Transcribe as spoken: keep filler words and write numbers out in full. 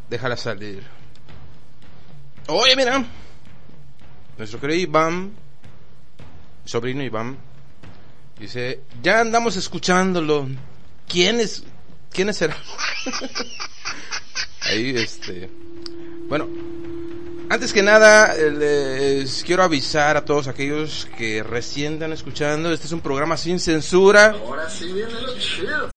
déjala salir. Oye, mira, nuestro querido Iván, sobrino Iván, dice, ya andamos escuchándolo. ¿Quiénes? ¿Quiénes serán? Ahí, este, bueno, antes que nada, les quiero avisar a todos aquellos que recién están escuchando, este es un programa sin censura. Ahora sí viene lo chido.